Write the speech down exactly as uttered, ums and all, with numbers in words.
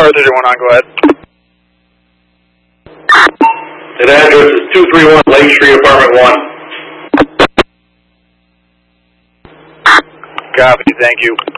Tower three one on, go ahead. That address is two three one Lake Street, apartment one. Copy, thank you.